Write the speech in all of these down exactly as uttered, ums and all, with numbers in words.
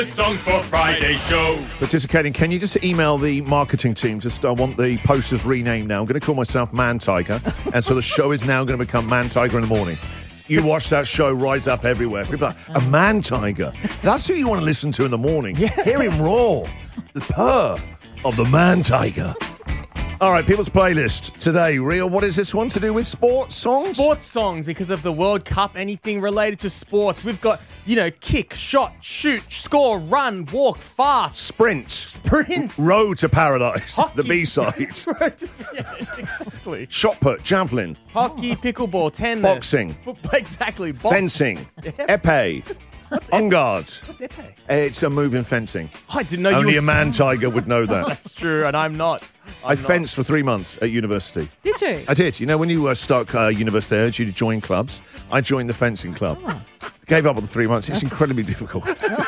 Songs for Friday show. Participating, can you just email the marketing team? Just, I want the posters renamed now. I'm going to call myself Man Tiger, and so the show is now going to become Man Tiger in the morning. You watch that show rise up everywhere. People are like, a Man Tiger. That's who you want to listen to in the morning. Yeah. Hear him roar. The purr of the Man Tiger. All right, People's Playlist today. Rio, what is this one to do with sports songs? Sports songs because of the World Cup, anything related to sports. We've got, you know, kick, shot, shoot, score, run, walk, fast. Sprints. Sprints. Road to Paradise. Hockey. The B-side. Yeah, exactly. Shot put, javelin. Hockey, pickleball, tennis. Boxing. Football, exactly. Box. Fencing. Yep. Epee. What's On epee? guard. What's epee? It's a move in fencing. Oh, I didn't know Only you a were Man so- Tiger would know that. That's true, and I'm not. I'm I not. fenced for three months at university. Did you? I did. You know, when you uh, start uh, university, I urge you to join clubs. I joined the fencing club. Oh. Gave up on the three months. It's incredibly difficult.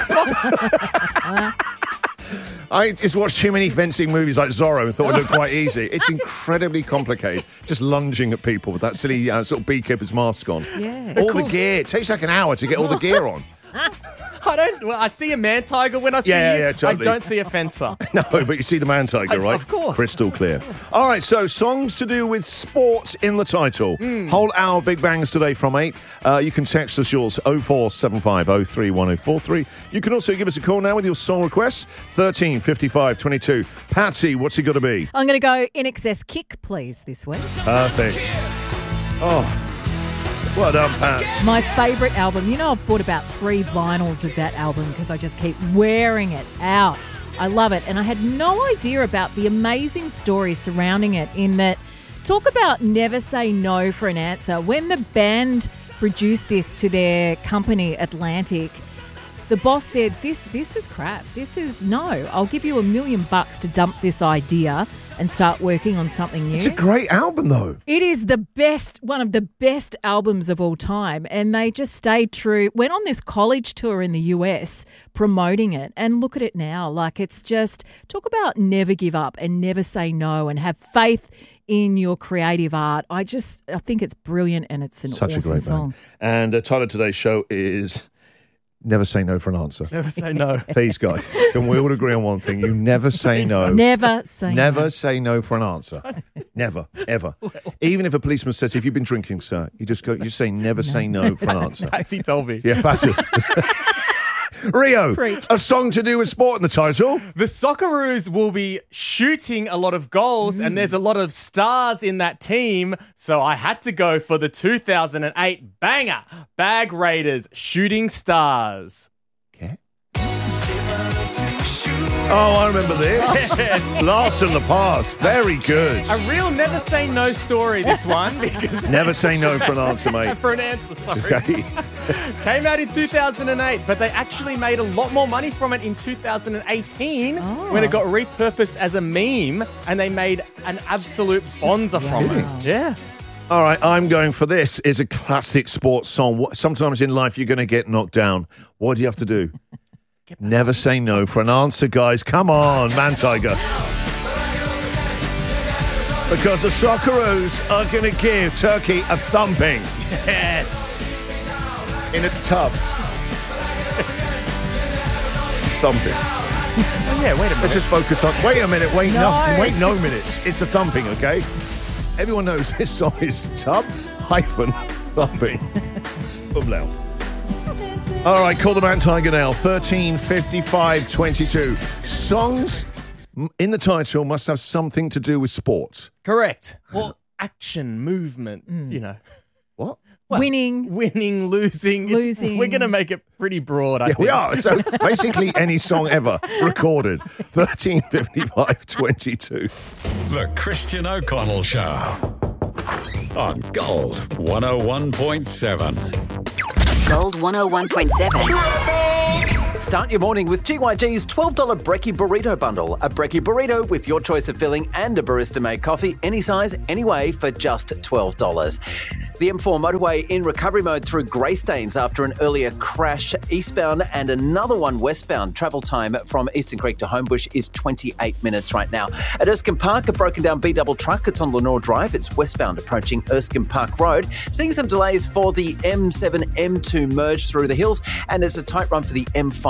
I just watched too many fencing movies like Zorro and thought it looked quite easy. It's incredibly complicated. Just lunging at people with that silly uh, sort of beekeeper's mask on. Yeah. All the gear. It takes like an hour to get all the gear on. I don't. Well, I see a Man Tiger when I see Yeah, you. yeah, totally. I don't see a fencer. No, but you see the Man Tiger, I- right? of course. Crystal clear. All right, so songs to do with sport in the title. Mm. Whole hour Big Bangs today from eight. Uh, you can text us yours, oh four seven five oh three one oh four three. You can also give us a call now with your song requests, thirteen fifty-five twenty-two. Patsy, what's it got to be? I'm going to go In Excess Kick, please, this week. Perfect. Oh, well done, Pats. My favourite album. You know, I've bought about three vinyls of that album because I just keep wearing it out. I love it. And I had no idea about the amazing story surrounding it in that, talk about never say no for an answer. When the band produced this to their company, Atlantic, the boss said, this this is crap. This is no. I'll give you a million bucks to dump this idea and start working on something new. It's a great album, though. It is the best, one of the best albums of all time. And they just stayed true, went on this college tour in the U S promoting it. And look at it now. Like, it's just, talk about never give up and never say no and have faith in your creative art. I just, I think it's brilliant and it's an Such awesome a great song. band. And the title of today's show is Never Say No for an Answer. Never say no. Please, guys, can we all agree on one thing? You never say no. Never say Never no. say no for an answer. Never, ever. Even if a policeman says, "Have you been drinking, sir?" You just go, you say, "Never say no for an answer." Patsy told me. Yeah, that's it. Rio, Preach. a song to do with sport in the title. The Socceroos will be shooting a lot of goals, and there's a lot of stars in that team. So I had to go for the two thousand eight banger, Bag Raiders Shooting Stars. Okay. Oh, I remember this. Yes. Last in the past. Very good. A real never say no story, this one, because Never say no for an answer, mate. for an answer, sorry. Okay. Came out in two thousand eight, but they actually made a lot more money from it in two thousand eighteen when it got repurposed as a meme, and they made an absolute bonza from it. Yeah. All right, I'm going for this. Is a classic sports song. What- Sometimes in life you're going to get knocked down. What do you have to do? Never say no for an answer, guys. Come on, Man Tiger. Because the Socceroos are going to give Turkey a thumping Yes. in a tub. Thumping. Oh, yeah, wait a Let's minute. just focus on. Wait a minute. Wait no. No. Wait no minutes. It's the thumping, okay? Everyone knows this song is tub hyphen thumping. Umlaut. All right, call the Man Tiger now. thirteen fifty-five twenty-two. Songs m- in the title must have something to do with sports. Correct. Well, action, movement, you know. What? Well, Winning. Winning, losing. It's- Losing. We're going to make it pretty broad, I Yeah, think. we are. So basically any song ever recorded. thirteen fifty-five twenty-two. The Christian O'Connell Show on Gold one oh one point seven. Gold one oh one point seven. Start your morning with G Y G's twelve dollars Brekkie Burrito Bundle. A Brekkie Burrito with your choice of filling and a barista-made coffee, any size, any way, for just twelve dollars. The M four motorway in recovery mode through Greystanes after an earlier crash eastbound and another one westbound. Travel time from Eastern Creek to Homebush is twenty-eight minutes right now. At Erskine Park, a broken down B-double truck. It's on Lenore Drive. It's westbound approaching Erskine Park Road. Seeing some delays for the M seven M two merge through the hills, and it's a tight run for the M five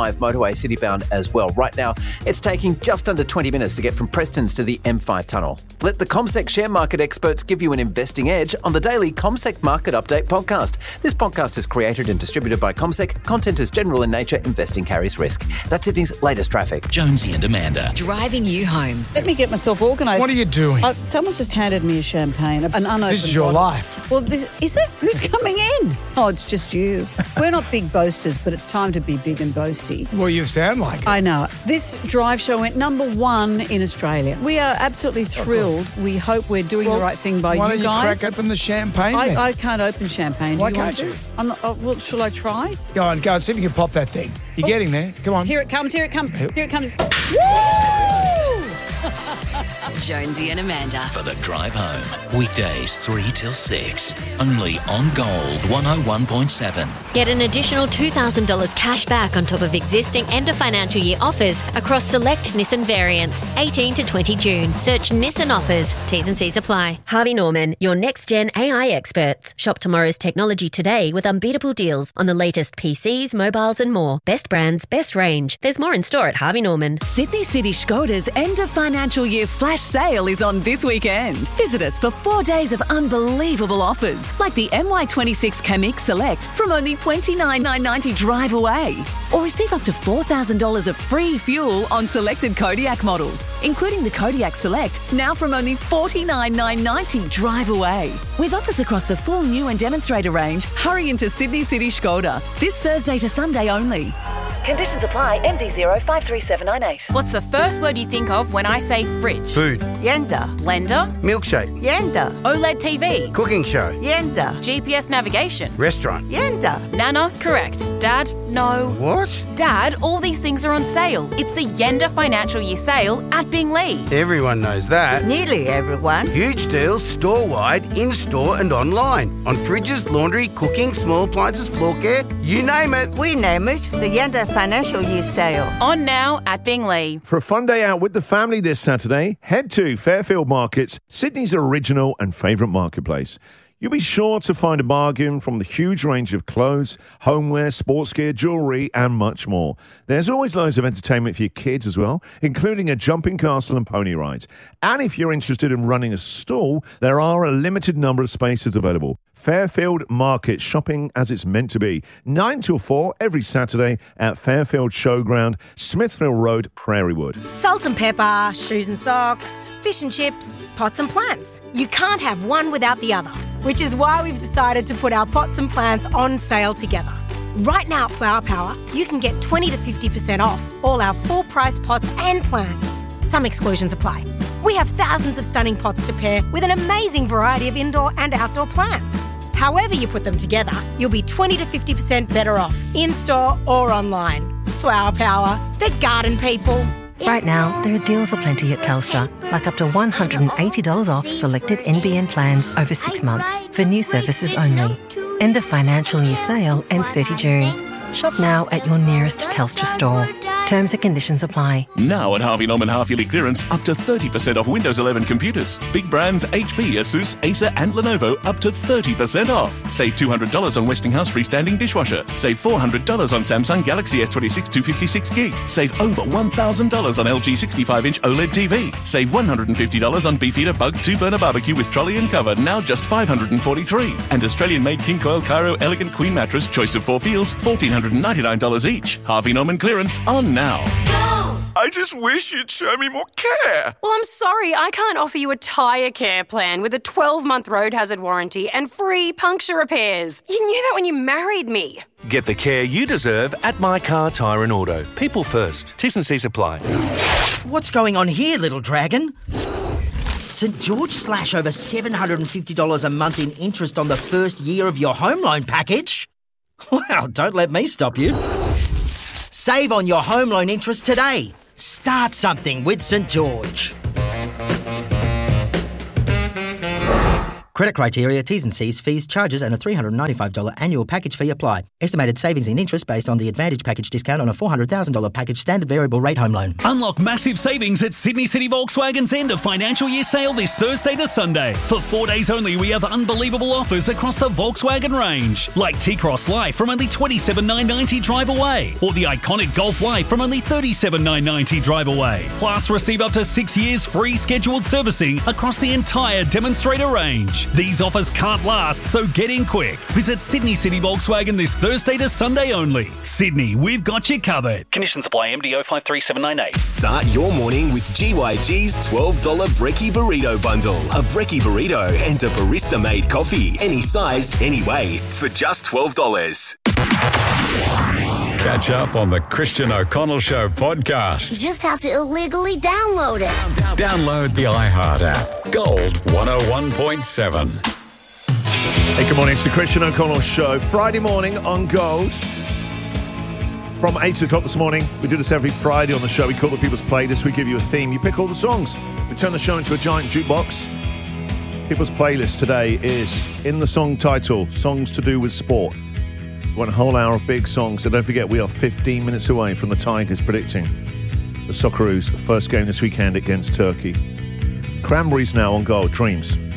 five motorway citybound as well. Right now, it's taking just under twenty minutes to get from Prestons to the M five tunnel. Let the CommSec share market experts give you an investing edge on the daily CommSec Market Update podcast. This podcast is created and distributed by CommSec. Content is general in nature. Investing carries risk. That's Sydney's latest traffic. Jonesy and Amanda. Driving you home. Let me get myself organised. What are you doing? Uh, someone's just handed me a champagne, an unopened This is your bottle. life. Well, this is it? Who's coming in? Oh, it's just you. We're not big boasters, but it's time to be big and boasty. Well, you sound like it. I know. This drive show went number one in Australia. We are absolutely thrilled. We hope we're doing Well, the right thing by Why you don't you guys. crack open the champagne then? I, I can't open champagne. Do Why you want can't to? you? I'm not, oh, well, shall I try? Go on, go on, see if you can pop that thing. You're getting there. Come on. Here it comes. Here it comes. Here it comes. Jonesy and Amanda. For the drive home. Weekdays three till six. Only on Gold one oh one point seven. Get an additional two thousand dollars cash back on top of existing end of financial year offers across select Nissan variants, eighteen to twenty June. Search Nissan offers. T's and C's apply. Harvey Norman, your next-gen A I experts. Shop tomorrow's technology today with unbeatable deals on the latest P Cs, mobiles and more. Best brands, best range. There's more in store at Harvey Norman. Sydney City Skoda's end of financial year flash sale is on this weekend. Visit us for four days of unbelievable offers, like the M Y twenty-six Kamiq Select from only twenty-nine thousand nine hundred ninety drive away. Or receive up to four thousand dollars of free fuel on selected Kodiak models, including the Kodiak Select, now from only forty-nine thousand nine hundred ninety drive away. With offers across the full new and demonstrator range, hurry into Sydney City Skoda this Thursday to Sunday only. Conditions apply. M D zero five three seven nine eight. What's the first word you think of when I say fridge? Food. Yenda. Blender. Milkshake. Yenda. OLED T V. Cooking show. Yenda. G P S navigation. Restaurant. Yenda. Nana, correct. Dad, no. What? Dad, all these things are on sale. It's the Yenda Financial Year Sale at Binglee. Everyone knows that. Nearly everyone. Huge deals store-wide, in-store and online. On fridges, laundry, cooking, small appliances, floor care, you name it. We name it the Yenda Financial Year Sale. On now at Binglee. For a fun day out with the family this Saturday, head to Fairfield Markets, Sydney's original and favourite marketplace. You'll be sure to find a bargain from the huge range of clothes, homeware, sports gear, jewellery and much more. There's always loads of entertainment for your kids as well, including a jumping castle and pony rides. And if you're interested in running a stall, there are a limited number of spaces available. Fairfield Market, shopping as it's meant to be. nine till four every Saturday at Fairfield Showground, Smithville Road, Prairie Wood. Salt and pepper, shoes and socks, fish and chips, pots and plants. You can't have one without the other, which is why we've decided to put our pots and plants on sale together. Right now at Flower Power, you can get twenty to fifty percent off all our full price pots and plants. Some exclusions apply. We have thousands of stunning pots to pair with an amazing variety of indoor and outdoor plants. However you put them together, you'll be twenty to fifty percent better off, in-store or online. Flower Power, the garden people. Right now, there are deals aplenty at Telstra, like up to one hundred eighty dollars off selected N B N plans over six months for new services only. End of financial year sale ends thirtieth of June. Shop now at your nearest Telstra store. Terms and conditions apply. Now at Harvey Norman half-yearly clearance, up to thirty percent off Windows eleven computers. Big brands H P, Asus, Acer and Lenovo up to thirty percent off. Save two hundred dollars on Westinghouse freestanding dishwasher. Save four hundred dollars on Samsung Galaxy S twenty-six two fifty-six gig. Save over one thousand dollars on L G sixty-five inch OLED T V. Save one hundred fifty dollars on Beefeater Bug two burner barbecue with trolley and cover, now just five hundred forty-three dollars. And Australian-made King Coil Cairo Elegant Queen Mattress, choice of four feels, one thousand four hundred ninety-nine dollars each. Harvey Norman clearance on now. I just wish you'd show me more care. Well, I'm sorry, I can't offer you a tyre care plan with a twelve-month road hazard warranty and free puncture repairs. You knew that when you married me. Get the care you deserve at My Car Tyre and Auto. People first. T's and C's apply. What's going on here, little dragon? St George slash over seven hundred fifty dollars a month in interest on the first year of your home loan package? Well, don't let me stop you. Save on your home loan interest today. Start something with St George. Credit criteria, T's and C's, fees, charges and a three hundred ninety-five dollars annual package fee apply. Estimated savings in interest based on the Advantage package discount on a four hundred thousand dollars package standard variable rate home loan. Unlock massive savings at Sydney City Volkswagen's end of financial year sale this Thursday to Sunday. For four days only, we have unbelievable offers across the Volkswagen range. Like T-Cross Life from only twenty-seven thousand nine hundred ninety dollars drive away. Or the iconic Golf Life from only thirty-seven thousand nine hundred ninety dollars drive away. Plus, receive up to six years free scheduled servicing across the entire demonstrator range. These offers can't last, so get in quick. Visit Sydney City Volkswagen this Thursday to Sunday only. Sydney, we've got you covered. Conditions apply. M D O five three seven nine eight. Start your morning with G Y G's twelve dollars Brekkie Burrito Bundle. A Brekkie Burrito and a barista-made coffee. Any size, any way. For just twelve dollars. Catch up on the Christian O'Connell Show podcast. You just have to illegally download it. Download the iHeart app. Gold one oh one point seven. Hey, good morning. It's the Christian O'Connell Show. Friday morning on Gold. From eight o'clock this morning. We do this every Friday on the show. We call the People's Playlist. We give you a theme. You pick all the songs. We turn the show into a giant jukebox. People's Playlist today is in the song title, songs to do with sport. We want a whole hour of big songs. And don't forget, we are fifteen minutes away from the Tigers predicting the Socceroos' first game this weekend against Turkey. Cranberries now on Gold. Dreams.